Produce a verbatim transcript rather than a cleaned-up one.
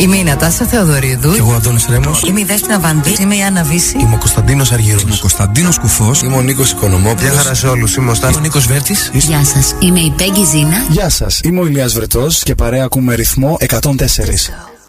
Είμαι η Νατάσα Θεοδωρίδου. Και εγώ Αντώνης Ρέμος. Είμαι η Δέσποινα Βανδύ. Είμαι η Άννα Βύση. Είμαι ο Κωνσταντίνος Αργύρος. Είμαι ο Κωνσταντίνος Κουφός. Είμαι ο Νίκος Οικονομόπουλος. Γεια χαρά σε όλους. Είμαι ο Στάνης. Είμαι ο Νίκος Βέρτης. Γεια σας. Είμαι η Πέγγι Ζήνα. Γεια σας. Είμαι ο Ηλίας Βρετός και παρέα ακούμε ρυθμό εκατόν τέσσερα.